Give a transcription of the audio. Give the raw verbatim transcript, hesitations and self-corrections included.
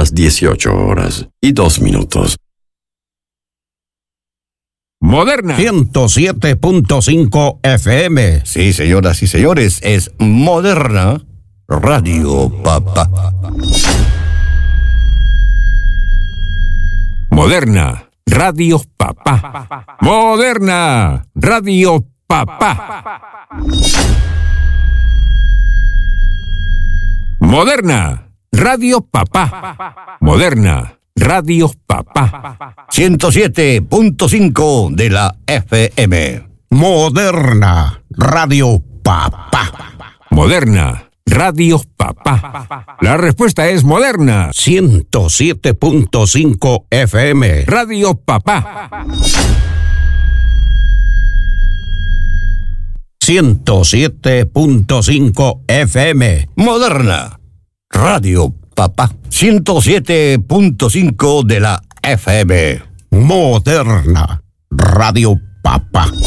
las dieciocho horas y dos minutos. Moderna ciento siete punto cinco F M. Sí, señoras y señores, es Moderna Radio Papá. Moderna Radio Papá. Moderna Radio Papá. Moderna Radio Papá. Moderna Radio Papá. ciento siete punto cinco de la F M. Moderna Radio Papá. Moderna Radio Papá. La respuesta es Moderna ciento siete punto cinco F M. Radio Papá. ciento siete punto cinco F M. Moderna Radio Papá. ciento siete punto cinco de la F M. Moderna Radio Papá.